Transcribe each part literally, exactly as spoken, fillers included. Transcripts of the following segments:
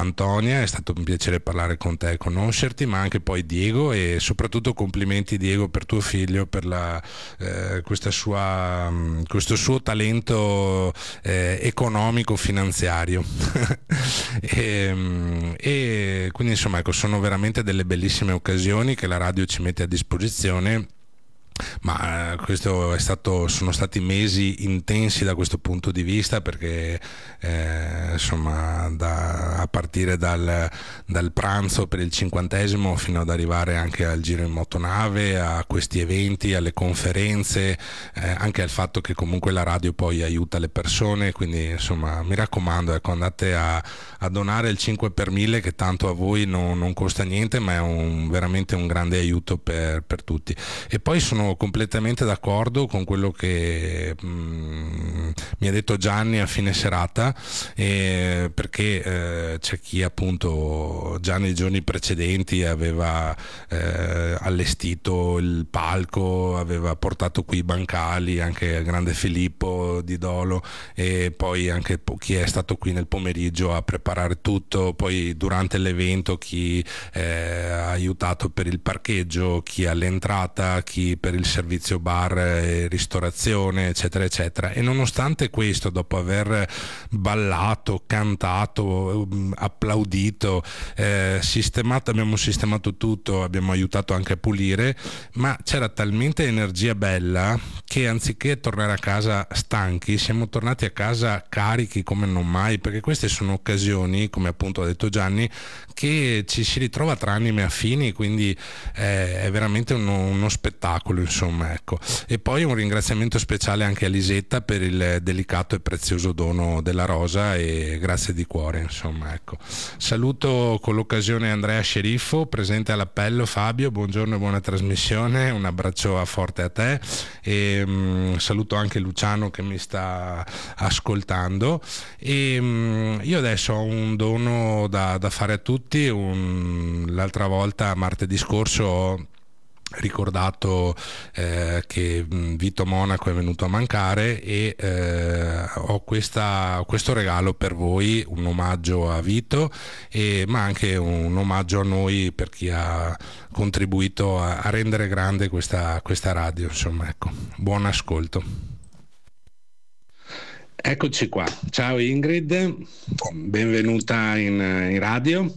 Antonia, è stato un piacere parlare con te e conoscerti, ma anche poi Diego, e soprattutto complimenti Diego per tuo figlio, per la, eh, questa sua, questo suo talento eh, economico finanziario. e, e quindi insomma ecco, sono veramente delle bellissime occasioni che la radio ci mette a disposizione. Ma eh, questo è stato, sono stati mesi intensi da questo punto di vista, perché eh, insomma da, a partire dal, dal pranzo per il cinquantesimo fino ad arrivare anche al giro in motonave, a questi eventi, alle conferenze, eh, anche al fatto che comunque la radio poi aiuta le persone, quindi insomma mi raccomando, ecco, andate a, a donare il cinque per mille, che tanto a voi non, non costa niente, ma è un, veramente un grande aiuto per, per tutti. E poi sono completamente d'accordo con quello che mh, mi ha detto Gianni a fine serata, eh, perché eh, c'è chi appunto già nei giorni precedenti aveva eh, allestito il palco, aveva portato qui i bancali, anche il grande Filippo di Dolo, e poi anche chi è stato qui nel pomeriggio a preparare tutto, poi durante l'evento chi eh, ha aiutato per il parcheggio, chi all'entrata, chi per il servizio bar e ristorazione, eccetera eccetera. E nonostante questo, dopo aver ballato, cantato, applaudito, eh, sistemato, abbiamo sistemato tutto, abbiamo aiutato anche a pulire, ma c'era talmente energia bella che anziché tornare a casa stanchi, siamo tornati a casa carichi come non mai, perché queste sono occasioni, come appunto ha detto Gianni, che ci si ritrova tra anime affini, quindi eh, è veramente uno, uno spettacolo, insomma, ecco. E poi un ringraziamento speciale anche a Lisetta per il delicato e prezioso dono della rosa, e grazie di cuore, insomma, ecco. Saluto con l'occasione Andrea Sceriffo, presente all'appello. Fabio, buongiorno e buona trasmissione, un abbraccio forte a te, e mh, saluto anche Luciano che mi sta ascoltando. E mh, io adesso ho un dono da, da fare a tutti. Un, l'altra volta, martedì scorso, ho ricordato eh, che Vito Monaco è venuto a mancare, e eh, ho questa, questo regalo per voi, un omaggio a Vito, e, ma anche un omaggio a noi, per chi ha contribuito a, a rendere grande questa, questa radio, insomma, ecco. Buon ascolto. Eccoci qua, ciao Ingrid, benvenuta in, in radio.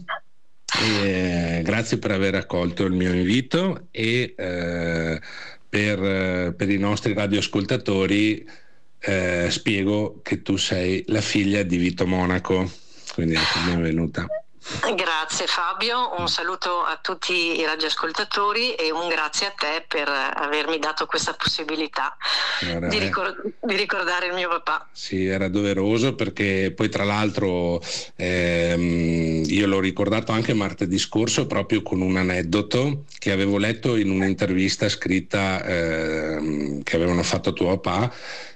E grazie per aver accolto il mio invito, e eh, per, per i nostri radioascoltatori eh, spiego che tu sei la figlia di Vito Monaco, quindi ecco, benvenuta. Grazie Fabio, un saluto a tutti i radioascoltatori e un grazie a te per avermi dato questa possibilità allora, di, ricor- di ricordare il mio papà. Sì, era doveroso, perché poi tra l'altro ehm, io l'ho ricordato anche martedì scorso proprio con un aneddoto che avevo letto in un'intervista scritta ehm, che avevano fatto a tuo papà.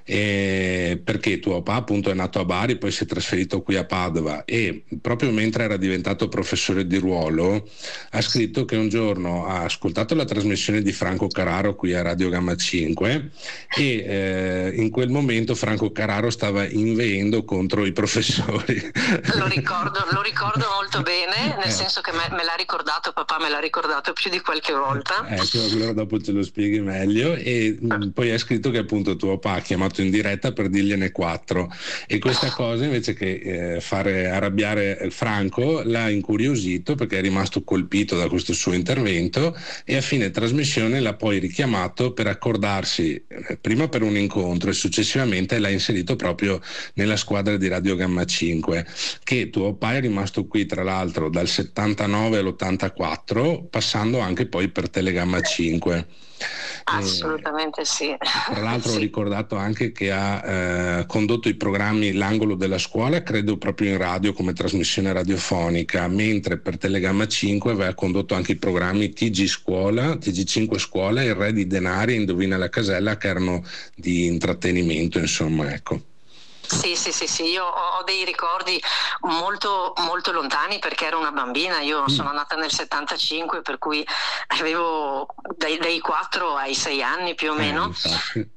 E perché tuo papà appunto è nato a Bari, poi si è trasferito qui a Padova, e proprio mentre era diventato professore di ruolo ha scritto che un giorno ha ascoltato la trasmissione di Franco Carraro qui a Radio Gamma cinque, e eh, in quel momento Franco Carraro stava inveendo contro i professori. Lo ricordo, lo ricordo molto bene, nel eh. senso che me, me l'ha ricordato, papà me l'ha ricordato più di qualche volta. Ecco, allora dopo te lo spieghi meglio. E mh, poi ha scritto che appunto tuo papà ha chiamato in diretta per dirgliene quattro, e questa cosa invece che eh, fare arrabbiare Franco l'ha incuriosito, perché è rimasto colpito da questo suo intervento, e a fine trasmissione l'ha poi richiamato per accordarsi eh, prima per un incontro, e successivamente l'ha inserito proprio nella squadra di Radio Gamma cinque, che tuo papà è rimasto qui tra l'altro dal settantanove all'ottantaquattro, passando anche poi per Telegamma cinque. Assolutamente eh, sì. Tra l'altro sì. Ho ricordato anche che ha eh, condotto i programmi L'angolo della scuola, credo proprio in radio come trasmissione radiofonica, mentre per Telegamma cinque aveva condotto anche i programmi T G Scuola, T G cinque Scuola, Il Re di Denari e Indovina la Casella, che erano di intrattenimento, insomma, ecco. Sì, sì, sì, sì, io ho dei ricordi molto, molto lontani, perché ero una bambina, io mm. sono nata nel settantacinque, per cui avevo dai, dai quattro ai sei anni più o meno. Eh,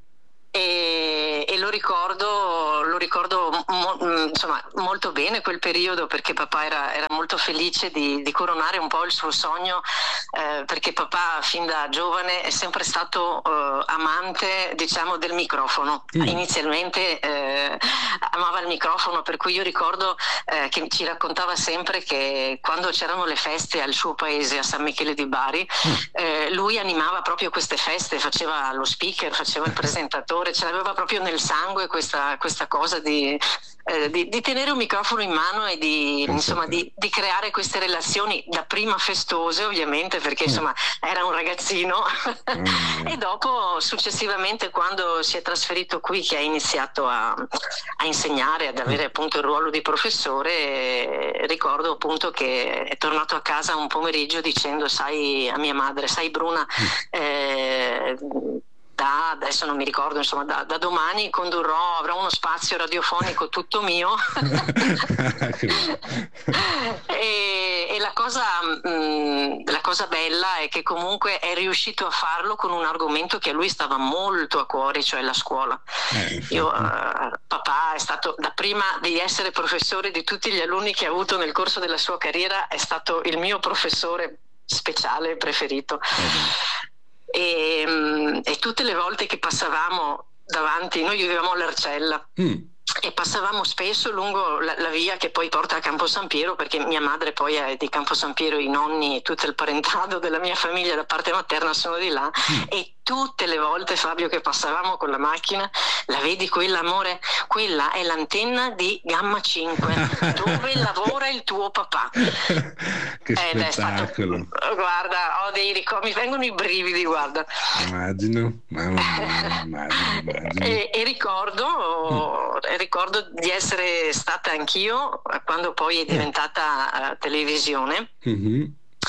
E, e lo ricordo, lo ricordo mo, insomma, molto bene quel periodo, perché papà era, era molto felice di, di coronare un po' il suo sogno, eh, perché papà fin da giovane è sempre stato eh, amante, diciamo, del microfono. Mm. Inizialmente eh, amava il microfono, per cui io ricordo eh, che ci raccontava sempre che quando c'erano le feste al suo paese, a San Michele di Bari, mm. eh, lui animava proprio queste feste, faceva lo speaker, faceva il presentatore, ce l'aveva proprio nel sangue questa, questa cosa di, eh, di, di tenere un microfono in mano e di, insomma, di, di creare queste relazioni, da prima festose ovviamente, perché insomma era un ragazzino mm. e dopo successivamente, quando si è trasferito qui, che ha iniziato a, a insegnare, ad avere appunto il ruolo di professore, ricordo appunto che è tornato a casa un pomeriggio dicendo: sai, a mia madre, sai Bruna, eh, Da, adesso non mi ricordo, insomma, da, da domani condurrò, avrò uno spazio radiofonico tutto mio. e, e la cosa mh, la cosa bella è che comunque è riuscito a farlo con un argomento che a lui stava molto a cuore, cioè la scuola. Eh, Io, uh, papà è stato, da prima di essere professore di tutti gli alunni che ha avuto nel corso della sua carriera, è stato il mio professore speciale preferito. Eh, E, e tutte le volte che passavamo davanti, noi vivevamo all'Arcella, mm. e passavamo spesso lungo la, la via che poi porta a Campo San Piero, perché mia madre poi è di Campo San Piero, i nonni e tutto il parentado della mia famiglia da parte materna sono di là, mm. e tutte le volte, Fabio, che passavamo con la macchina, la vedi quella, amore? Quella è l'antenna di Gamma cinque dove lavora il tuo papà. Che Ed spettacolo. È stato, guarda, ho dei ricordi, mi vengono i brividi, guarda. Immagino, mamma mia, immagino, immagino. E, e ricordo, mm. ricordo di essere stata anch'io quando poi è diventata uh, televisione. Mm-hmm.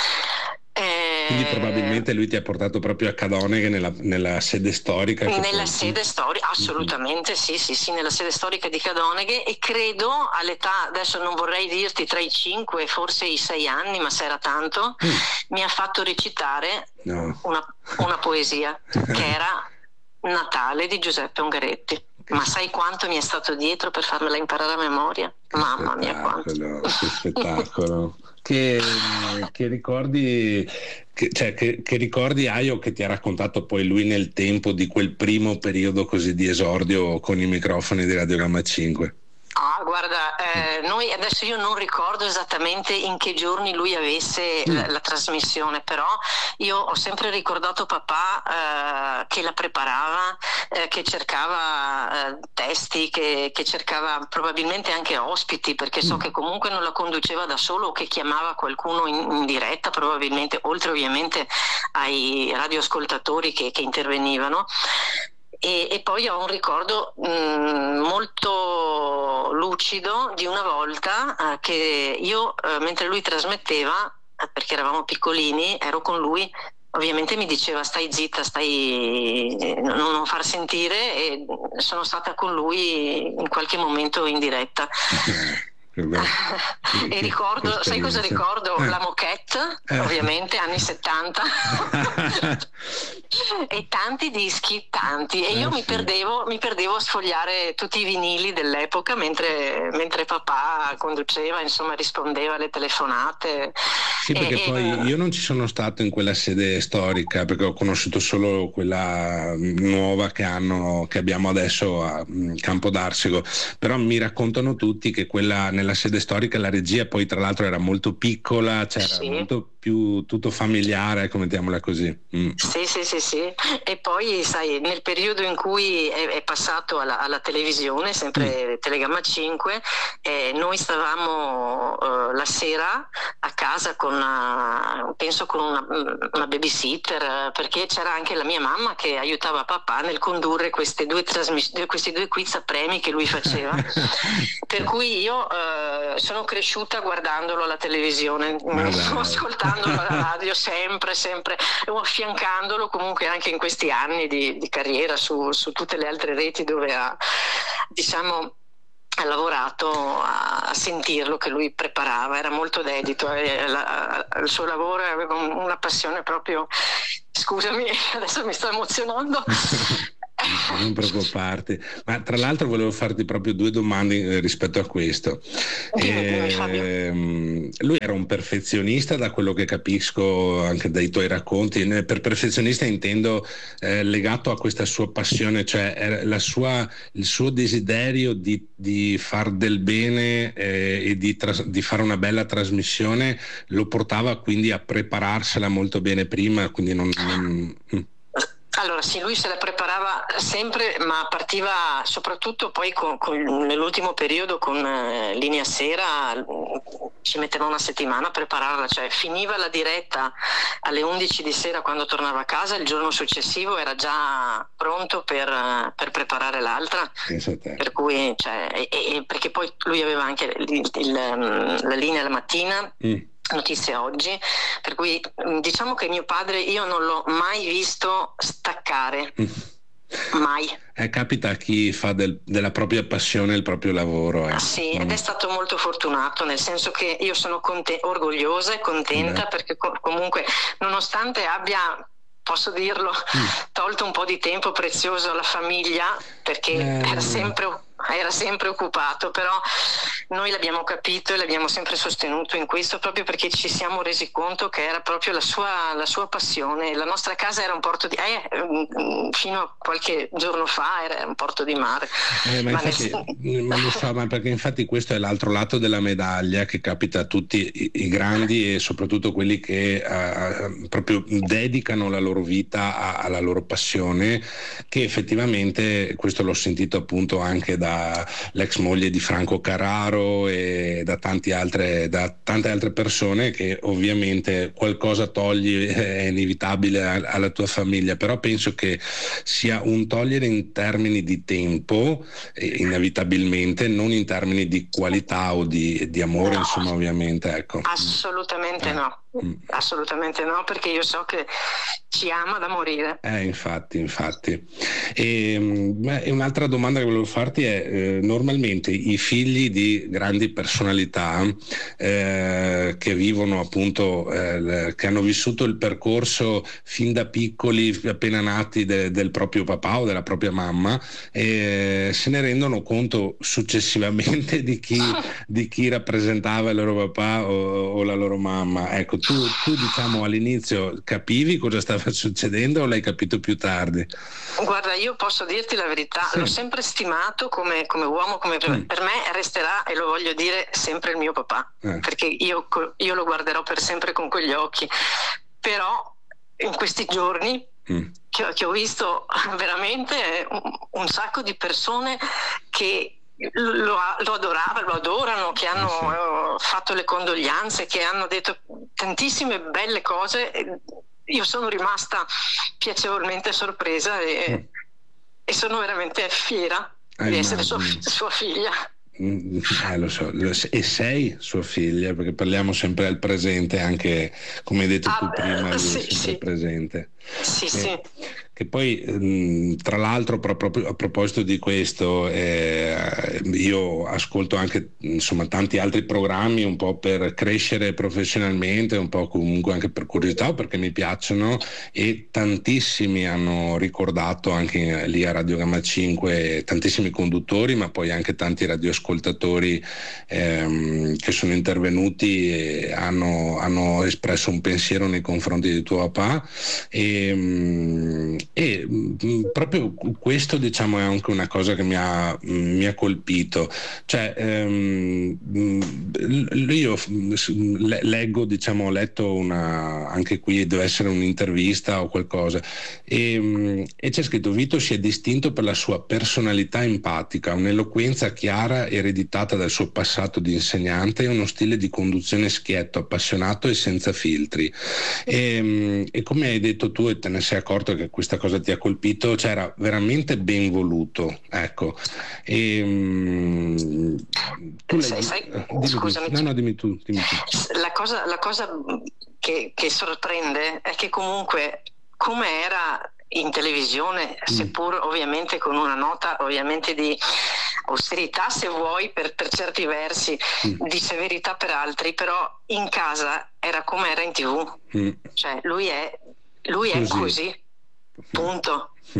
Eh, Quindi probabilmente lui ti ha portato proprio a Cadoneghe, nella, nella sede storica. Nella sede storica, assolutamente, mm-hmm. sì, sì, sì, nella sede storica di Cadoneghe, e credo all'età, adesso non vorrei dirti tra i cinque e forse i sei anni, ma se era tanto, mm. mi ha fatto recitare no. una, una poesia che era Natale di Giuseppe Ungaretti. Ma sai quanto mi è stato dietro per farmela imparare a memoria? Che Mamma mia quanto. Che spettacolo. Che, che ricordi che, cioè, che, che ricordi hai, o che ti ha raccontato poi lui nel tempo, di quel primo periodo così di esordio con i microfoni di Radio Gamma cinque? Ah, guarda, eh, noi adesso io non ricordo esattamente in che giorni lui avesse mm. la, la trasmissione, però io ho sempre ricordato papà eh, che la preparava, eh, che cercava eh, testi, che, che cercava probabilmente anche ospiti, perché so mm. che comunque non la conduceva da solo, o che chiamava qualcuno in, in diretta probabilmente, oltre ovviamente ai radioascoltatori che, che intervenivano. E, e poi ho un ricordo mh, molto lucido di una volta eh, che io, eh, mentre lui trasmetteva, eh, perché eravamo piccolini, ero con lui, ovviamente mi diceva stai zitta, stai non, non far sentire, e sono stata con lui in qualche momento in diretta. E ricordo, sai cosa ricordo? Eh. La moquette, eh. ovviamente, anni settanta, e tanti dischi, tanti, e io eh, mi, sì. perdevo, mi perdevo a sfogliare tutti i vinili dell'epoca mentre, mentre papà conduceva, insomma, rispondeva alle telefonate. Sì, perché e, poi e... io non ci sono stato in quella sede storica, perché ho conosciuto solo quella nuova che hanno, che abbiamo adesso a Campo d'Arsego, però mi raccontano tutti che quella nella sede storica, la regia poi tra l'altro era molto piccola, c'era sì. molto più tutto familiare, ecco, mettiamola così. Mm. Sì, sì, sì, sì. E poi sai, nel periodo in cui è, è passato alla, alla televisione, sempre mm. Telegamma cinque, eh, noi stavamo uh, la sera a casa con una, penso con una, una babysitter, perché c'era anche la mia mamma che aiutava papà nel condurre queste due trasmiss- questi due quiz a premi che lui faceva. Per cui io uh, sono cresciuta guardandolo alla televisione, ascoltandolo alla radio, sempre, sempre, o affiancandolo comunque anche in questi anni di, di carriera su, su tutte le altre reti dove ha, diciamo, ha lavorato, a, a sentirlo che lui preparava, era molto dedito, e la, il suo lavoro aveva una passione proprio, scusami, adesso mi sto emozionando. non preoccuparti. Ma tra l'altro volevo farti proprio due domande eh, rispetto a questo. Eh, lui era un perfezionista, da quello che capisco anche dai tuoi racconti. Per perfezionista intendo eh, legato a questa sua passione, cioè era la sua, il suo desiderio di, di far del bene eh, e di, tras- di fare una bella trasmissione lo portava quindi a prepararsela molto bene prima, quindi non... non... Allora sì, lui se la preparava sempre, ma partiva soprattutto poi con, con, nell'ultimo periodo con eh, Linea Sera, ci metteva una settimana a prepararla, cioè finiva la diretta alle undici di sera quando tornava a casa, il giorno successivo era già pronto per, per preparare l'altra, per cui, cioè, e, e, perché poi lui aveva anche il, il, la linea la mattina, mm. Notizie Oggi, per cui diciamo che mio padre io non l'ho mai visto staccare, mai. Eh, capita a chi fa del, della propria passione il proprio lavoro. Eh. Ah, sì, mm. ed è stato molto fortunato, nel senso che io sono conte- orgogliosa e contenta, Beh. perché co- comunque nonostante abbia, posso dirlo, mm. tolto un po' di tempo prezioso alla famiglia, perché eh. era sempre era sempre occupato, però noi l'abbiamo capito e l'abbiamo sempre sostenuto in questo, proprio perché ci siamo resi conto che era proprio la sua, la sua passione. La nostra casa era un porto di eh, fino a qualche giorno fa era un porto di mare, eh, ma, ma, infatti, nel... ma lo so, ma perché infatti questo è l'altro lato della medaglia che capita a tutti i, i grandi e soprattutto quelli che uh, proprio dedicano la loro vita a, alla loro passione, che effettivamente questo l'ho sentito appunto anche da l'ex moglie di Franco Carraro e da, tanti altre, da tante altre persone, che ovviamente qualcosa togli, è inevitabile alla tua famiglia, però penso che sia un togliere in termini di tempo, inevitabilmente, non in termini di qualità o di, di amore, no, insomma, ovviamente, ecco. Assolutamente eh. no. Assolutamente no, perché io so che ci ama da morire. Eh, infatti, infatti. E, beh, un'altra domanda che volevo farti è: eh, normalmente i figli di grandi personalità eh, che vivono appunto, eh, che hanno vissuto il percorso fin da piccoli, appena nati, de, del proprio papà o della propria mamma, eh, se ne rendono conto successivamente di chi, di chi rappresentava il loro papà o, o la loro mamma. Ecco, Tu, tu diciamo all'inizio capivi cosa stava succedendo o l'hai capito più tardi? Guarda, io posso dirti la verità, sì. L'ho sempre stimato come, come uomo, come mm. per me resterà, e lo voglio dire, sempre il mio papà, eh. perché io, io lo guarderò per sempre con quegli occhi, però in questi giorni mm. che, che ho visto veramente un, un sacco di persone che Lo, lo adoravano, lo adorano, che hanno sì. uh, fatto le condoglianze, che hanno detto tantissime belle cose. Io sono rimasta piacevolmente sorpresa e, mm. e sono veramente fiera eh, di essere sua, sua figlia. Eh, lo so, lo, e sei sua figlia, perché parliamo sempre al presente, anche come hai detto ah, tu prima, lui sì, è sempre sì. presente. Sì, eh, sì. Che poi mh, tra l'altro proprio a proposito di questo, eh, io ascolto anche insomma tanti altri programmi un po' per crescere professionalmente, un po' comunque anche per curiosità o perché mi piacciono, e tantissimi hanno ricordato anche lì a Radio Gamma cinque, tantissimi conduttori ma poi anche tanti radioascoltatori ehm, che sono intervenuti e hanno, hanno espresso un pensiero nei confronti di tuo papà. E, mh, E mh, proprio questo, diciamo, è anche una cosa che mi ha, mh, mi ha colpito, cioè ehm, mh, io mh, leggo, diciamo, ho letto una, anche qui deve essere un'intervista o qualcosa, e, mh, e c'è scritto: Vito si è distinto per la sua personalità empatica, un'eloquenza chiara ereditata dal suo passato di insegnante e uno stile di conduzione schietto, appassionato e senza filtri. E, mh, e come hai detto tu, e te ne sei accorto che questa cosa ti ha colpito, c'era cioè veramente ben voluto, ecco. E, um, tu sai, lei... sai, dimmi, scusami, no, no, dimmi tu, dimmi tu. La cosa, la cosa che, che sorprende è che comunque, come era in televisione, mm. seppur ovviamente con una nota ovviamente di austerità, se vuoi, per, per certi versi, mm. di severità per altri, però in casa era come era in tv, mm. cioè lui è lui è così, così punto.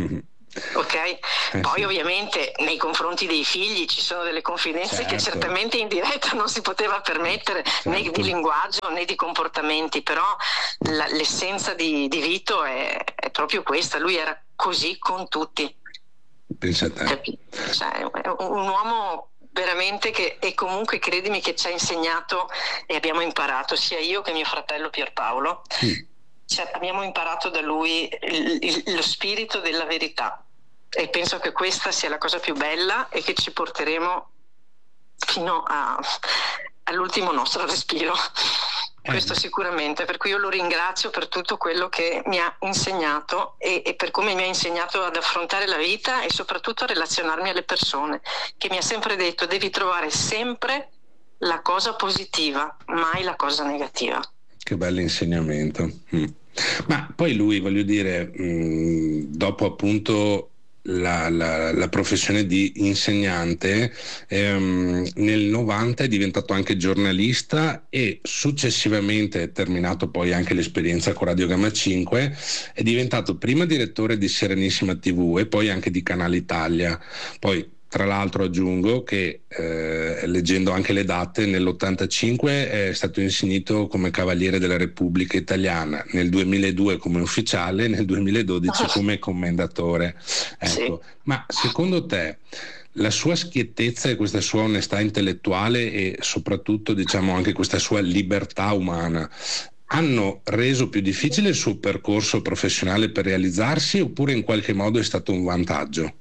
Ok? Eh, Poi sì. ovviamente nei confronti dei figli ci sono delle confidenze Certo. che certamente in diretta non si poteva permettere, Certo. né di linguaggio né di comportamenti, però la, l'essenza di, di Vito è, è proprio questa, lui era così con tutti. Pensa a te. Cioè, è un uomo veramente che, e comunque credimi che ci ha insegnato e abbiamo imparato, sia io che mio fratello Pierpaolo, Mm. cioè, abbiamo imparato da lui il, il, lo spirito della verità, e penso che questa sia la cosa più bella e che ci porteremo fino a, all'ultimo nostro respiro. Eh. Questo sicuramente, per cui io lo ringrazio per tutto quello che mi ha insegnato e, e per come mi ha insegnato ad affrontare la vita e soprattutto a relazionarmi alle persone, che mi ha sempre detto: devi trovare sempre la cosa positiva, mai la cosa negativa. Che bell'insegnamento. Mm. Ma poi lui, voglio dire, mh, dopo appunto la, la, la professione di insegnante, ehm, nel novanta è diventato anche giornalista e successivamente, terminato poi anche l'esperienza con Radio Gamma cinque, è diventato prima direttore di Serenissima tivù e poi anche di Canale Italia. Poi tra l'altro aggiungo che eh, leggendo anche le date, nell'ottantacinque è stato insignito come Cavaliere della Repubblica Italiana, nel duemiladue come ufficiale, nel duemiladodici come commendatore. Ecco. Sì. Ma secondo te la sua schiettezza e questa sua onestà intellettuale e soprattutto diciamo anche questa sua libertà umana hanno reso più difficile il suo percorso professionale per realizzarsi, oppure in qualche modo è stato un vantaggio?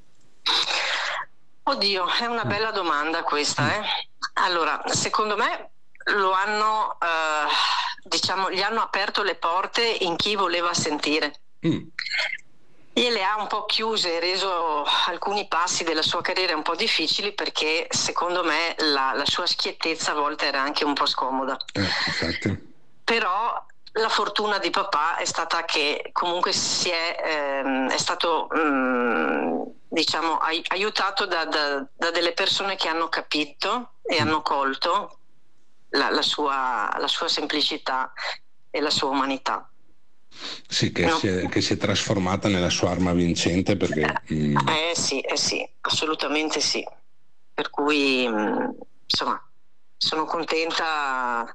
Oddio, è una bella domanda questa, eh? Allora, secondo me lo hanno, eh, diciamo, gli hanno aperto le porte in chi voleva sentire. Mm. Gliele ha un po' chiuse e reso alcuni passi della sua carriera un po' difficili, perché secondo me la, la sua schiettezza a volte era anche un po' scomoda. Eh, infatti. Però la fortuna di papà è stata che comunque si è, ehm, è stato mh, diciamo ai, aiutato da, da, da delle persone che hanno capito e mm. hanno colto la, la, sua, la sua semplicità e la sua umanità. Sì, che, no? si è, che si è trasformata nella sua arma vincente, perché eh, mm. eh sì, eh sì, assolutamente sì. Per cui mh, insomma sono contenta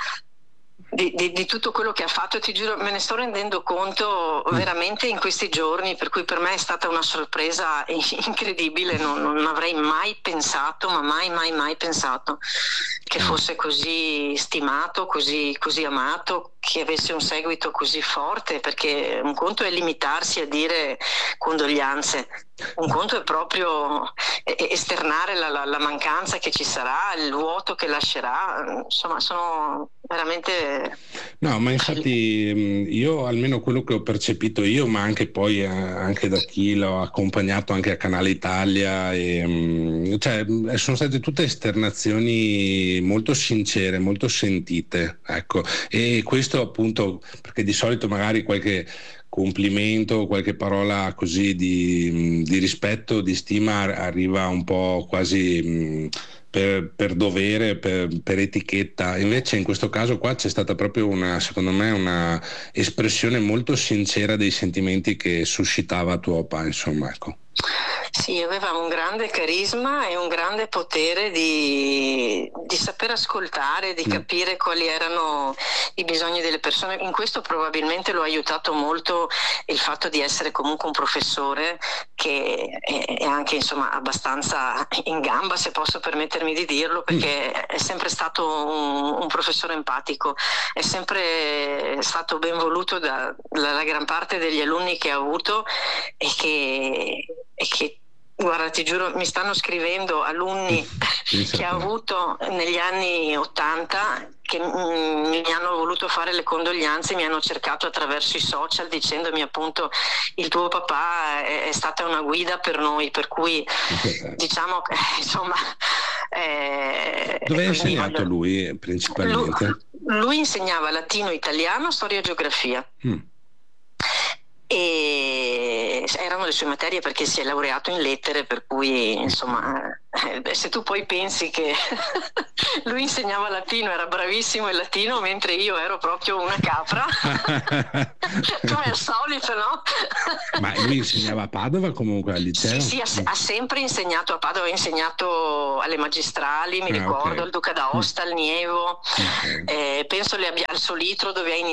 Di, di, di tutto quello che ha fatto, ti giuro, me ne sto rendendo conto veramente in questi giorni, per cui per me è stata una sorpresa incredibile, non, non avrei mai pensato, ma mai mai mai pensato che fosse così stimato, così, così amato, che avesse un seguito così forte, perché un conto è limitarsi a dire condoglianze, un conto è proprio esternare la, la, la mancanza che ci sarà, il vuoto che lascerà, insomma sono veramente... No, ma infatti io almeno quello che ho percepito io, ma anche poi eh, anche da chi l'ho accompagnato anche a Canale Italia, e, cioè, sono state tutte esternazioni molto sincere, molto sentite, ecco, e questo appunto perché di solito magari qualche complimento, qualche parola così di, di rispetto, di stima arriva un po' quasi mh, per, per dovere, per, per etichetta. Invece in questo caso qua c'è stata proprio una, secondo me, una espressione molto sincera dei sentimenti che suscitava tuo papà, insomma, ecco. Sì, aveva un grande carisma e un grande potere di, di saper ascoltare, di capire quali erano i bisogni delle persone. In questo probabilmente lo ha aiutato molto il fatto di essere comunque un professore che è, è anche insomma abbastanza in gamba, se posso permettermi di dirlo, perché mm. è sempre stato un, un professore empatico, è sempre stato ben voluto da, dalla gran parte degli alunni che ha avuto e che e che guarda, ti giuro, mi stanno scrivendo alunni che ha avuto negli anni ottanta che mm, mi hanno voluto fare le condoglianze, mi hanno cercato attraverso i social dicendomi appunto il tuo papà è, è stata una guida per noi, per cui diciamo che insomma eh, dove ha insegnato voglio... lui principalmente? Lui, lui insegnava latino, italiano, storia e geografia. Mm. E e erano le sue materie perché si è laureato in lettere, per cui insomma eh, se tu poi pensi che lui insegnava latino, era bravissimo in latino, mentre io ero proprio una capra come al solito, no? Ma lui insegnava a Padova comunque al liceo? Sì, sì, ha, ha sempre insegnato a Padova, ha insegnato alle magistrali, mi ah, ricordo, okay. al Duca d'Aosta, al Nievo, okay. eh, penso le abbia, al Solitro, dove ha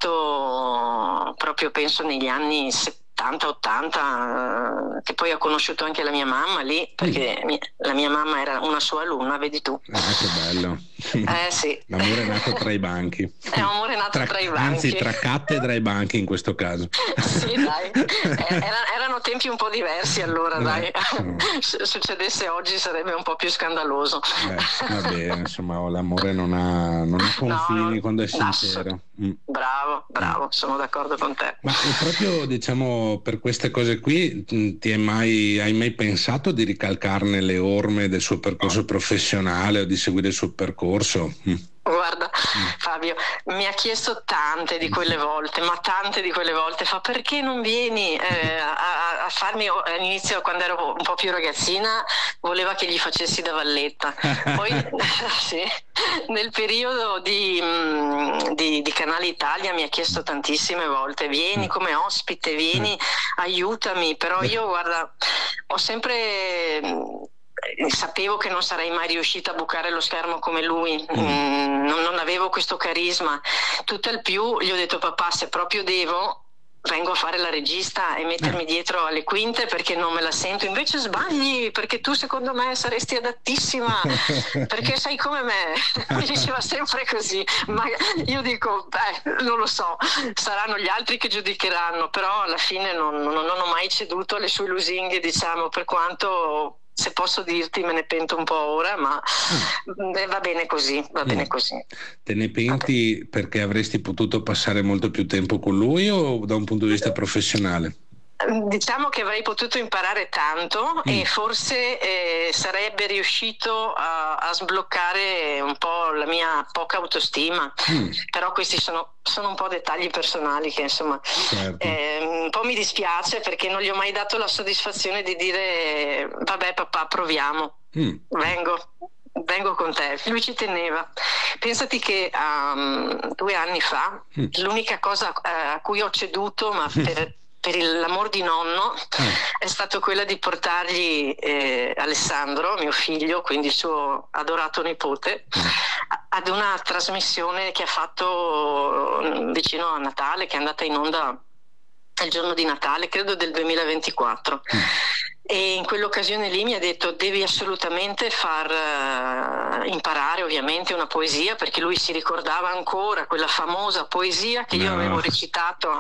iniziato proprio penso negli anni settanta ottanta, che poi ho conosciuto anche la mia mamma lì, perché mm. mia, la mia mamma era una sua alunna, vedi tu. Ah, che bello. Eh sì. L'amore è nato tra i banchi. È un amore nato tra, tra i banchi. Anzi, tra cattedra e banchi in questo caso. Sì, dai. Era, erano tempi un po' diversi allora, dai. Se succedesse oggi sarebbe un po' più scandaloso. Beh, vabbè, insomma, l'amore non ha, non ha confini no, quando è sincero. Mm. Bravo, bravo, mm. sono d'accordo con te. Ma proprio, diciamo, per queste cose qui, ti hai mai, hai mai pensato di ricalcarne le orme del suo percorso professionale o di seguire il suo percorso? Mm. Guarda Fabio, mi ha chiesto tante di quelle volte, ma tante di quelle volte, fa perché non vieni eh, a, a farmi, all'inizio quando ero un po' più ragazzina voleva che gli facessi da valletta, poi sì, nel periodo di, di, di Canale Italia mi ha chiesto tantissime volte, vieni come ospite, vieni, aiutami, però io guarda, ho sempre... sapevo che non sarei mai riuscita a bucare lo schermo come lui, mm, non, non avevo questo carisma, tutt'al più gli ho detto papà, se proprio devo vengo a fare la regista e mettermi dietro alle quinte perché non me la sento, invece sbagli perché tu secondo me saresti adattissima perché sei come me, mi diceva sempre così, ma io dico beh non lo so, saranno gli altri che giudicheranno, però alla fine non, non, non ho mai ceduto alle sue lusinghe, diciamo, per quanto se posso dirti me ne pento un po' ora, ma mm. eh, va bene così, va mm. bene così. Te ne penti perché avresti potuto passare molto più tempo con lui o da un punto di vista professionale? Diciamo che avrei potuto imparare tanto mm. e forse eh, sarebbe riuscito a, a sbloccare un po' la mia poca autostima, mm. però questi sono, sono un po' dettagli personali che insomma certo. eh, un po' mi dispiace perché non gli ho mai dato la soddisfazione di dire vabbè papà proviamo, mm. vengo vengo con te, lui ci teneva. Pensati che um, due anni fa mm. l'unica cosa uh, a cui ho ceduto, ma per per l'amor di nonno, è stato quella di portargli eh, Alessandro, mio figlio, quindi il suo adorato nipote, ad una trasmissione che ha fatto vicino a Natale, che è andata in onda il giorno di Natale, credo del duemilaventiquattro. E in quell'occasione lì mi ha detto devi assolutamente far uh, imparare ovviamente una poesia, perché lui si ricordava ancora quella famosa poesia che no. io avevo recitato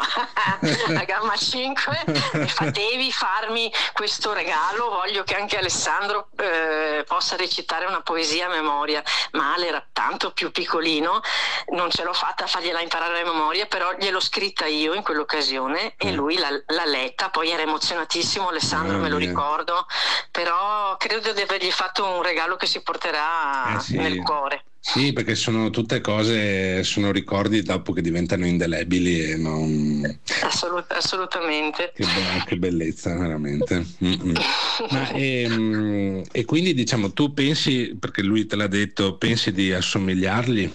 a Gamma cinque, mi fa devi farmi questo regalo, voglio che anche Alessandro eh, possa recitare una poesia a memoria, ma Ale era tanto più piccolino, non ce l'ho fatta a fargliela imparare a memoria, però gliel'ho scritta io in quell'occasione mm. e lui l'ha, l'ha letta, poi era emozionatissimo Alessandro, oh, me lo ricordo. Ricordo, però credo di avergli fatto un regalo che si porterà eh sì. nel cuore. Sì, perché sono tutte cose, sono ricordi dopo che diventano indelebili e non... Assolut- assolutamente. Che, be- che bellezza, veramente. Ma, e, e quindi diciamo, tu pensi, perché lui te l'ha detto, pensi di assomigliargli?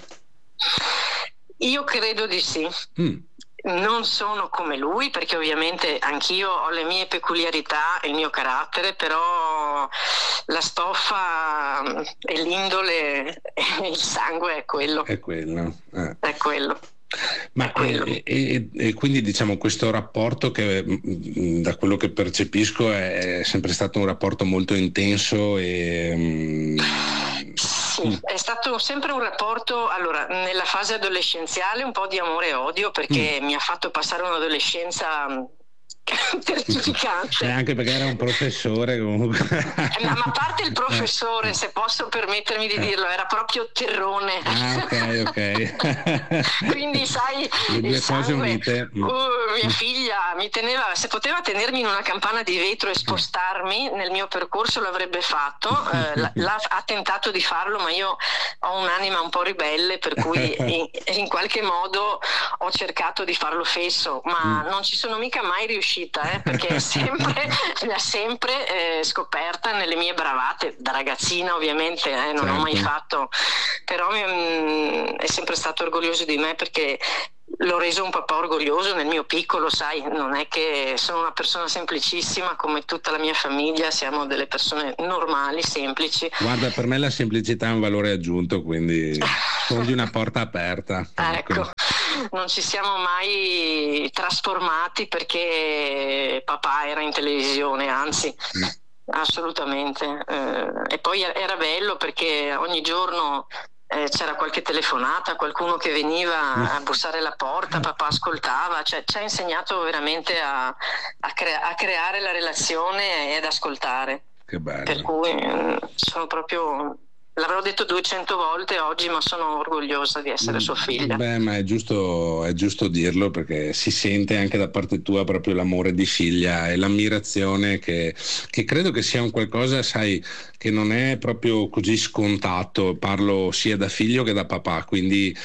Io credo di sì. Mm. Non sono come lui perché ovviamente anch'io ho le mie peculiarità e il mio carattere, però la stoffa e l'indole e il sangue è quello. È quello. Eh. È quello. Ma e, e, e quindi diciamo questo rapporto che da quello che percepisco è sempre stato un rapporto molto intenso e... Sì, è stato sempre un rapporto, allora, nella fase adolescenziale un po' di amore e odio perché mm. mi ha fatto passare un'adolescenza terrificante. E anche perché era un professore comunque. Ma, ma a parte il professore, se posso permettermi di dirlo, era proprio terrone. Ah, ok, ok. Quindi sai, le due il sangue, cose unite. Uh, mia figlia mi teneva, se poteva tenermi in una campana di vetro e spostarmi nel mio percorso l'avrebbe fatto, eh, l'ha, l'ha, ha tentato di farlo, ma io ho un'anima un po' ribelle, per cui in, in qualche modo ho cercato di farlo fesso, ma non ci sono mica mai riuscita, eh, perché sempre, mi ha sempre eh, scoperta nelle mie bravate, da ragazzina ovviamente, eh, non certo. ho mai fatto, però mh, è sempre stato orgoglioso di me, perché l'ho reso un papà orgoglioso nel mio piccolo, sai, non è che sono una persona semplicissima come tutta la mia famiglia, siamo delle persone normali, semplici. Guarda, per me la semplicità è un valore aggiunto, quindi sono di una porta aperta. Ecco. ecco, non ci siamo mai trasformati perché papà era in televisione, anzi, mm. assolutamente. Eh, e poi era bello perché ogni giorno Eh, c'era qualche telefonata, qualcuno che veniva a bussare alla porta, papà ascoltava, cioè ci ha insegnato veramente a, a, crea- a creare la relazione e ad ascoltare. Che bello. Per cui eh, sono proprio, l'avrò detto duecento volte oggi, ma sono orgogliosa di essere sua figlia. Beh, ma è giusto, è giusto dirlo, perché si sente anche da parte tua proprio l'amore di figlia e l'ammirazione che, che credo che sia un qualcosa, sai, che non è proprio così scontato. Parlo sia da figlio che da papà, quindi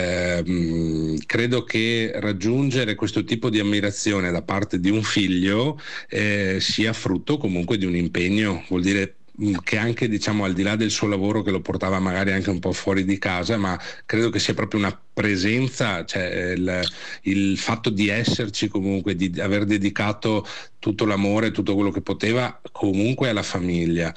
ehm, credo che raggiungere questo tipo di ammirazione da parte di un figlio eh, sia frutto comunque di un impegno, vuol dire che anche, diciamo, al di là del suo lavoro che lo portava magari anche un po' fuori di casa, ma credo che sia proprio una presenza, cioè il, il fatto di esserci comunque, di aver dedicato tutto l'amore, tutto quello che poteva comunque alla famiglia,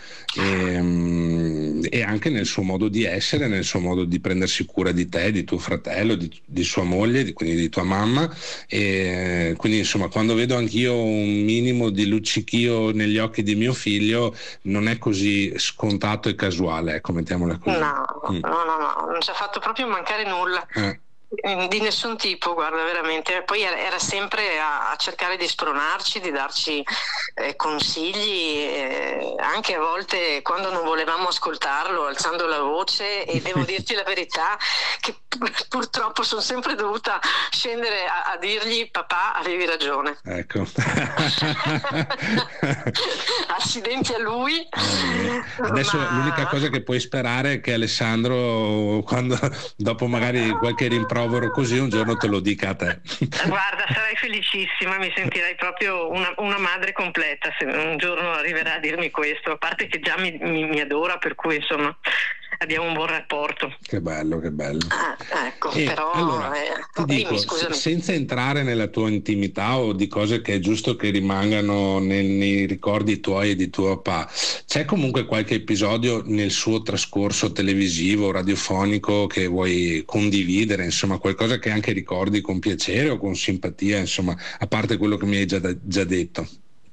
e, e anche nel suo modo di essere, nel suo modo di prendersi cura di te, di tuo fratello, di, di sua moglie, di, quindi di tua mamma. E quindi insomma, quando vedo anch'io un minimo di luccichio negli occhi di mio figlio, non è così scontato e casuale, ecco, mettiamola così. No, mm. no, no, no, non ci ha fatto proprio mancare nulla. Eh. Di nessun tipo, guarda, veramente. Poi era sempre a, a cercare di spronarci, di darci eh, consigli, eh, anche a volte quando non volevamo ascoltarlo, alzando la voce, e devo dirti la verità che purtroppo sono sempre dovuta scendere a, a dirgli: papà, avevi ragione. Ecco. Accidenti a lui. Adesso ma... l'unica cosa che puoi sperare è che Alessandro, quando dopo magari qualche rimprovero così, un giorno te lo dica a te. Guarda, sarai felicissima, mi sentirai proprio una, una madre completa se un giorno arriverà a dirmi questo, a parte che già mi, mi, mi adora, per cui insomma abbiamo un buon rapporto. Che bello, che bello. Ah, ecco, e però allora, eh, ti dico, dimmi, senza entrare nella tua intimità o di cose che è giusto che rimangano nei, nei ricordi tuoi e di tuo papà, c'è comunque qualche episodio nel suo trascorso televisivo, radiofonico, che vuoi condividere, insomma qualcosa che anche ricordi con piacere o con simpatia, insomma, a parte quello che mi hai già, già detto?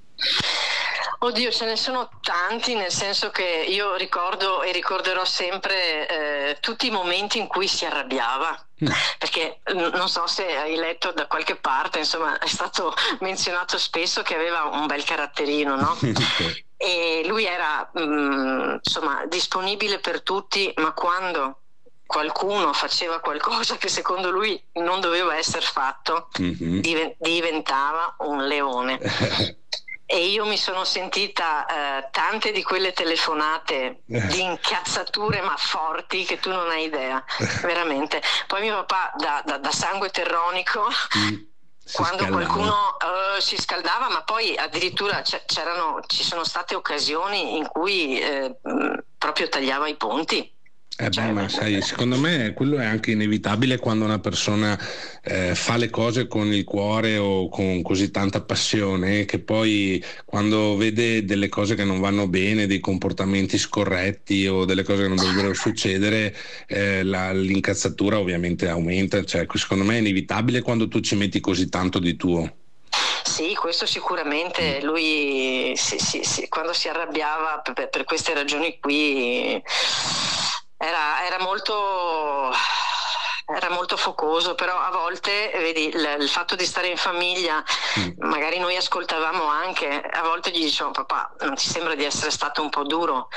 Oddio, ce ne sono tanti, nel senso che io ricordo e ricorderò sempre eh, tutti i momenti in cui si arrabbiava, mm. perché non so se hai letto da qualche parte, insomma è stato menzionato spesso che aveva un bel caratterino, no? E lui era mh, insomma disponibile per tutti, ma quando qualcuno faceva qualcosa che secondo lui non doveva essere fatto, mm-hmm. div- diventava un leone. E io mi sono sentita eh, tante di quelle telefonate di incazzature ma forti che tu non hai idea, veramente. Poi mio papà da, da, da sangue terronico, mm, quando scaldava. qualcuno uh, si scaldava, ma poi addirittura c'erano, ci sono state occasioni in cui eh, proprio tagliava i ponti. Eh beh, ma sai, secondo me quello è anche inevitabile quando una persona eh, fa le cose con il cuore o con così tanta passione, che poi quando vede delle cose che non vanno bene, dei comportamenti scorretti o delle cose che non dovrebbero succedere, eh, la, l'incazzatura ovviamente aumenta. Cioè, secondo me è inevitabile quando tu ci metti così tanto di tuo. Sì, questo sicuramente. Lui sì, sì, sì, quando si arrabbiava per, per queste ragioni qui Era, era molto era molto focoso, però a volte, vedi, il, il fatto di stare in famiglia, mm. magari noi ascoltavamo anche, a volte gli dicevamo: papà, non ti sembra di essere stato un po' duro?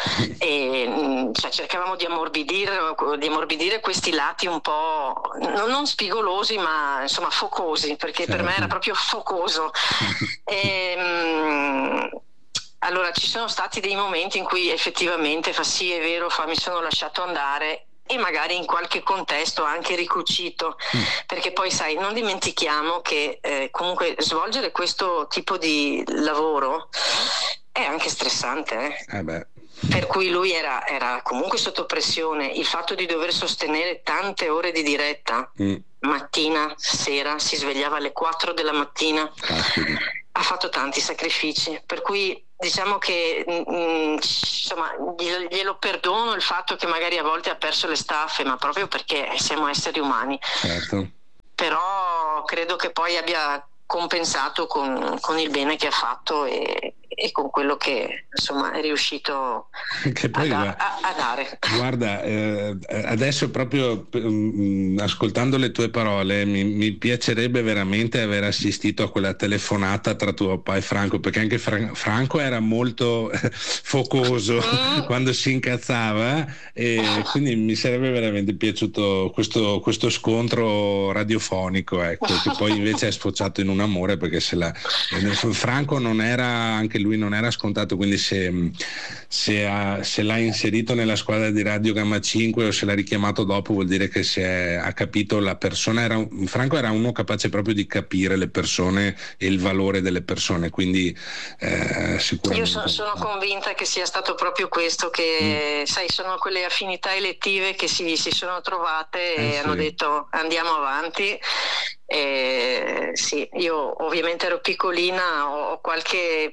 E cioè, cercavamo di ammorbidire, di ammorbidire questi lati un po' non, non spigolosi, ma insomma focosi, perché certo. per me era proprio focoso. e, mh, allora ci sono stati dei momenti in cui effettivamente fa sì, è vero, fa, mi sono lasciato andare, e magari in qualche contesto anche ricucito, mm. perché poi sai, non dimentichiamo che eh, comunque svolgere questo tipo di lavoro è anche stressante, eh? Eh beh. Per cui lui era, era comunque sotto pressione, il fatto di dover sostenere tante ore di diretta, mm. mattina, sera, si svegliava alle quattro della mattina, Caspita. Ha fatto tanti sacrifici, per cui diciamo che mh, insomma glielo perdono il fatto che magari a volte ha perso le staffe, ma proprio perché siamo esseri umani. Certo. Però credo che poi abbia compensato con, con il bene che ha fatto e, e con quello che insomma è riuscito che poi, a, da, a, a dare. Guarda, eh, adesso proprio mh, ascoltando le tue parole mi, mi piacerebbe veramente aver assistito a quella telefonata tra tuo papà e Franco, perché anche Fra- Franco era molto eh, focoso mm. quando si incazzava, e quindi mi sarebbe veramente piaciuto questo, questo scontro radiofonico, ecco, che poi invece è sfociato in un amore, perché se la, Franco non era, anche lui non era scontato, quindi se, se, ha, se l'ha inserito nella squadra di Radio Gamma cinque o se l'ha richiamato dopo, vuol dire che si è, ha capito la persona. Era un, Franco era uno capace proprio di capire le persone e il valore delle persone, quindi eh, sicuramente. Io so, sono convinta che sia stato proprio questo, che mm. sai, sono quelle affinità elettive che si, si sono trovate eh, e sì. hanno detto andiamo avanti. Eh, sì, io ovviamente ero piccolina, ho qualche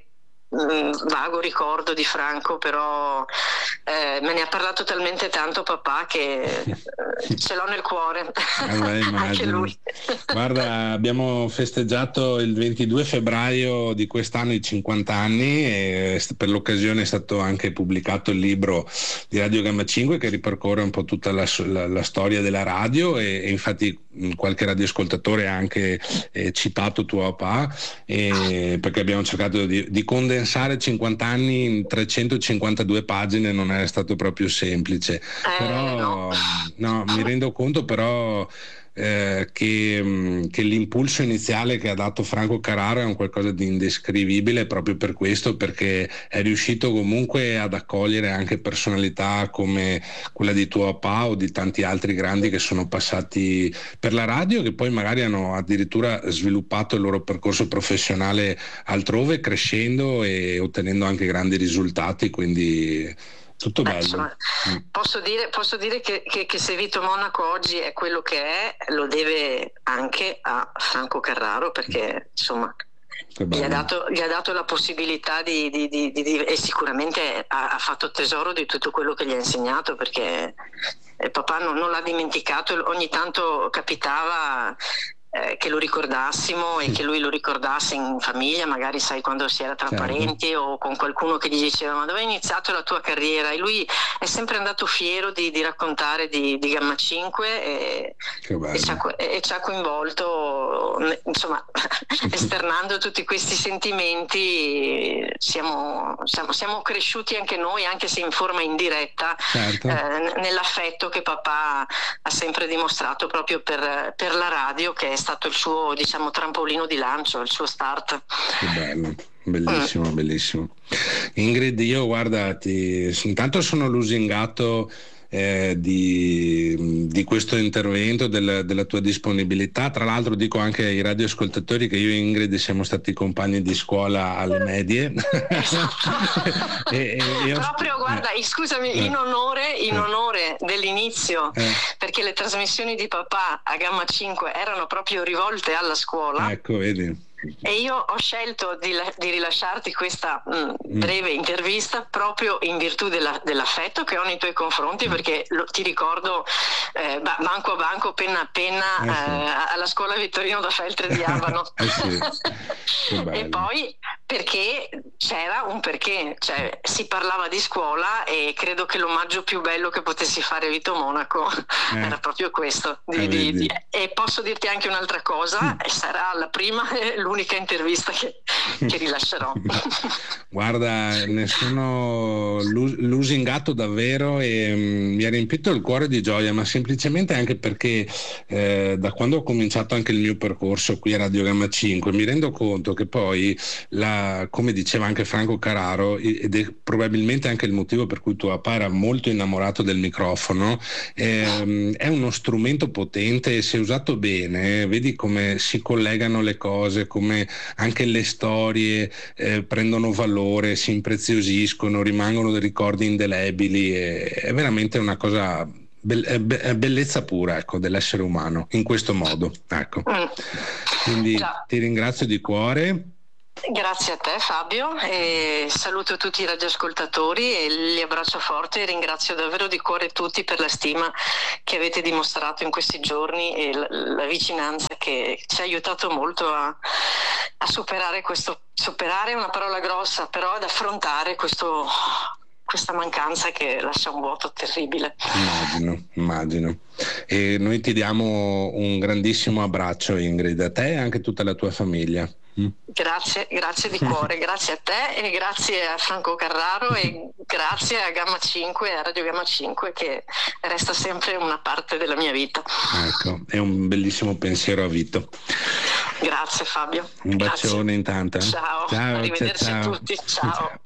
mh, vago ricordo di Franco, però eh, me ne ha parlato talmente tanto papà che eh, ce l'ho nel cuore. Allora, anche lui. Guarda, abbiamo festeggiato il ventidue febbraio di quest'anno i cinquanta anni e per l'occasione è stato anche pubblicato il libro di Radio Gamma cinque che ripercorre un po' tutta la, la, la storia della radio, e, e infatti qualche radioascoltatore ha anche eh, citato tuo papà, eh, perché abbiamo cercato di, di condensare cinquanta anni in trecentocinquantadue pagine, non è stato proprio semplice, eh, però no. no, mi rendo conto però Eh, che, che l'impulso iniziale che ha dato Franco Carraro è un qualcosa di indescrivibile, proprio per questo, perché è riuscito comunque ad accogliere anche personalità come quella di tuo papà o di tanti altri grandi che sono passati per la radio, che poi magari hanno addirittura sviluppato il loro percorso professionale altrove, crescendo e ottenendo anche grandi risultati, quindi tutto bello. Beh, insomma, mm. posso dire, posso dire che, che, che se Vito Monaco oggi è quello che è, lo deve anche a Franco Carraro, perché insomma gli ha, dato, gli ha dato la possibilità di, di, di, di, di e sicuramente ha, ha fatto tesoro di tutto quello che gli ha insegnato, perché il papà non, non l'ha dimenticato, ogni tanto capitava eh, che lo ricordassimo e che lui lo ricordasse in famiglia, magari sai quando si era tra certo. parenti o con qualcuno che gli diceva ma dove hai iniziato la tua carriera, e lui è sempre andato fiero di, di raccontare di, di Gamma cinque e, e, ci ha, e ci ha coinvolto, insomma esternando tutti questi sentimenti siamo, siamo, siamo cresciuti anche noi, anche se in forma indiretta, certo. eh, nell'affetto che papà ha sempre dimostrato proprio per, per la radio, che è stato il suo, diciamo, trampolino di lancio, il suo start. Che bello, bellissimo, mm. bellissimo. Ingrid, io guarda, ti, intanto sono lusingato eh, di, di questo intervento, del, della tua disponibilità. Tra l'altro dico anche ai radioascoltatori che io e Ingrid siamo stati compagni di scuola alle medie. Esatto. e, e, e ho... Proprio, guarda, eh. scusami, eh. in onore, in eh. onore dell'inizio, eh. perché le trasmissioni di papà a Gamma cinque erano proprio rivolte alla scuola. Ecco, vedi. E io ho scelto di, di rilasciarti questa mh, breve intervista proprio in virtù della, dell'affetto che ho nei tuoi confronti, perché lo, ti ricordo eh, banco a banco, penna a penna, eh sì. eh, alla scuola Vittorino da Feltre di Abano. eh sì. E poi perché c'era un perché, cioè si parlava di scuola e credo che l'omaggio più bello che potessi fare a Vito Monaco eh. era proprio questo. Di, eh, di, di, e posso dirti anche un'altra cosa, mm. e sarà la prima e l'unica intervista che, che rilascerò. Guarda, ne sono lusingato davvero e um, mi ha riempito il cuore di gioia, ma semplicemente anche perché eh, da quando ho cominciato anche il mio percorso qui a Radio Gamma cinque mi rendo conto che poi la come diceva anche Franco Carraro, ed è probabilmente anche il motivo per cui tuo papà era molto innamorato del microfono, ehm, è uno strumento potente e se usato bene, vedi come si collegano le cose, come anche le storie eh, prendono valore, si impreziosiscono, rimangono dei ricordi indelebili, e, è veramente una cosa Be- be- bellezza pura, ecco, dell'essere umano in questo modo, ecco. Quindi ti ringrazio di cuore. Grazie a te Fabio e saluto tutti i radioascoltatori e li abbraccio forte e ringrazio davvero di cuore tutti per la stima che avete dimostrato in questi giorni e la, la vicinanza che ci ha aiutato molto a, a superare questo, superare è una parola grossa, però ad affrontare questo, questa mancanza che lascia un vuoto terribile. Immagino, immagino. E noi ti diamo un grandissimo abbraccio, Ingrid, a te e anche a tutta la tua famiglia. Grazie, grazie di cuore, grazie a te e grazie a Franco Carraro e grazie a Gamma cinque, a Radio Gamma cinque che resta sempre una parte della mia vita. Ecco, è un bellissimo pensiero a Vito. Grazie Fabio. Un grazie. bacione intanto. Ciao, ciao arrivederci ciao, ciao. a tutti, ciao. ciao.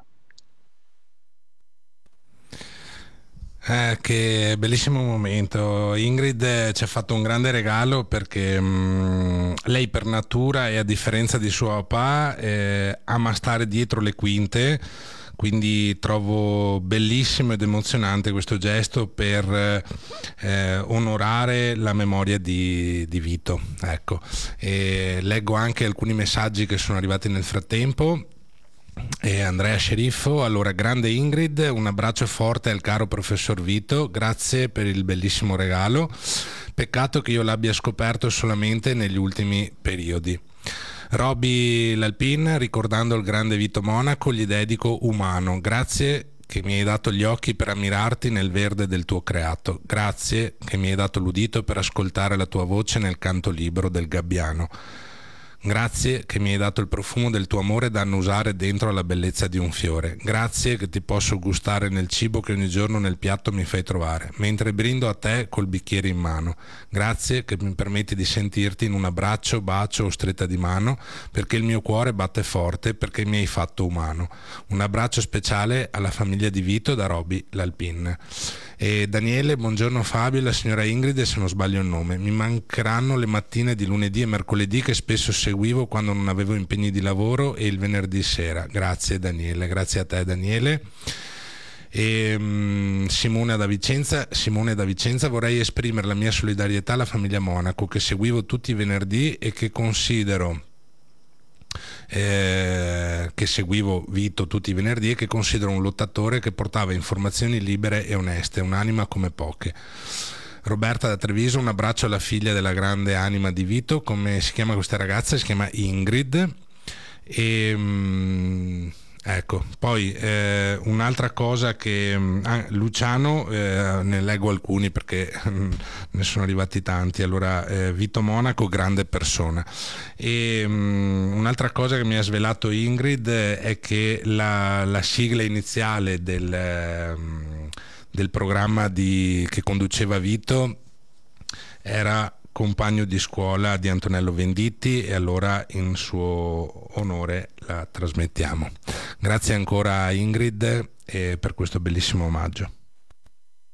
Eh, che bellissimo momento. Ingrid ci ha fatto un grande regalo perché mh, lei per natura e a differenza di suo papà eh, ama stare dietro le quinte, quindi trovo bellissimo ed emozionante questo gesto per eh, onorare la memoria di, di Vito, ecco. E leggo anche alcuni messaggi che sono arrivati nel frattempo. E Andrea Sceriffo, allora grande Ingrid, un abbraccio forte al caro professor Vito, grazie per il bellissimo regalo, peccato che io l'abbia scoperto solamente negli ultimi periodi. Roby L'Alpin, ricordando il grande Vito Monaco, gli dedico Umano, grazie che mi hai dato gli occhi per ammirarti nel verde del tuo creato, grazie che mi hai dato l'udito per ascoltare la tua voce nel canto libero del gabbiano. Grazie che mi hai dato il profumo del tuo amore da annusare dentro alla bellezza di un fiore. Grazie che ti posso gustare nel cibo che ogni giorno nel piatto mi fai trovare, mentre brindo a te col bicchiere in mano. Grazie che mi permetti di sentirti in un abbraccio, bacio o stretta di mano, perché il mio cuore batte forte, perché mi hai fatto umano. Un abbraccio speciale alla famiglia di Vito da Roby L'Alpin. E Daniele, buongiorno Fabio e la signora Ingrid, se non sbaglio il nome. Mi mancheranno le mattine di lunedì e mercoledì che spesso seguivo quando non avevo impegni di lavoro e il venerdì sera. Grazie Daniele, grazie a te Daniele. E um, Simone da Vicenza, Simone da Vicenza, vorrei esprimere la mia solidarietà alla famiglia Monaco che seguivo tutti i venerdì e che considero Eh, che seguivo Vito tutti i venerdì e che considero un lottatore che portava informazioni libere e oneste, un'anima come poche. Roberta da Treviso, un abbraccio alla figlia della grande anima di Vito. Come si chiama questa ragazza? Si chiama Ingrid. E um, ecco, poi eh, un'altra cosa che ah, Luciano, eh, ne leggo alcuni perché ne sono arrivati tanti. Allora, eh, Vito Monaco, grande persona. E um, un'altra cosa che mi ha svelato Ingrid è che la, la sigla iniziale del, um, del programma di, che conduceva Vito era Compagno di scuola di Antonello Venditti, e allora in suo onore la trasmettiamo. Grazie ancora a Ingrid e per questo bellissimo omaggio.